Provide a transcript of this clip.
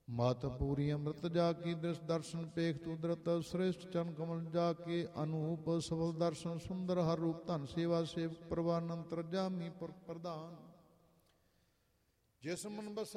ਮਾਤ ਪੂਰੀ ਅੰਮ੍ਰਿਤ ਜਾ ਕੀ ਦ੍ਰਿਸ਼ ਦਰਸ਼ਨ ਪੇਖ ਤੂ ਦਰਤ ਸ੍ਰੇਸ਼ਟ ਚਰਨ ਕਮਲ ਜਾ ਕੇ ਅਨੂਪ ਸਫਲ ਦਰਸ਼ਨ ਸੁੰਦਰ ਹਰ ਰੂਪ ਧਨ ਸੇਵਾ ਸੇਵਕ ਪ੍ਰਵਾਨੰਤਰ ਜਾਮੀ ਪੁਰਖ ਪ੍ਰਧਾਨ ਜਿਸ ਮਨ ਬਸ